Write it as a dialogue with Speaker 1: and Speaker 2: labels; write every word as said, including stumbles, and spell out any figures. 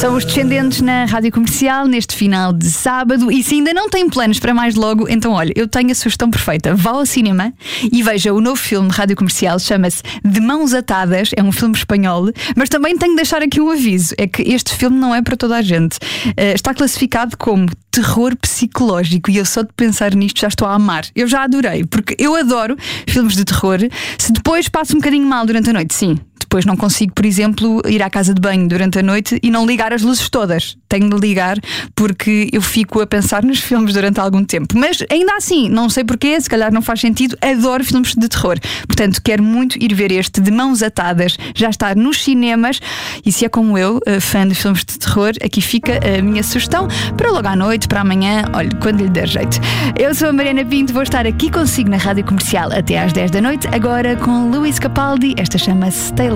Speaker 1: São os Descendentes na Rádio Comercial neste final de sábado. E se ainda não tem planos para mais logo, então olha, eu tenho a sugestão perfeita. Vá ao cinema e veja o novo filme de Rádio Comercial. Chama-se De Mãos Atadas. É um filme espanhol. Mas também tenho de deixar aqui um aviso. É que este filme não é para toda a gente. uh, Está classificado como terror psicológico. E eu só de pensar nisto já estou a amar. Eu já adorei, porque eu adoro filmes de terror. Se depois passo um bocadinho mal durante a noite, sim, depois não consigo, por exemplo, ir à casa de banho durante a noite e não ligar as luzes todas. Tenho de ligar porque eu fico a pensar nos filmes durante algum tempo. Mas ainda assim, não sei porquê, se calhar não faz sentido, adoro filmes de terror. Portanto, quero muito ir ver este De Mãos Atadas. Já está nos cinemas. E se é como eu, fã de filmes de terror, aqui fica a minha sugestão para logo à noite, para amanhã, olha, quando lhe der jeito. Eu sou a Mariana Pinto, vou estar aqui consigo na Rádio Comercial até às dez da noite, agora com Luís Capaldi. Esta chama-se Stay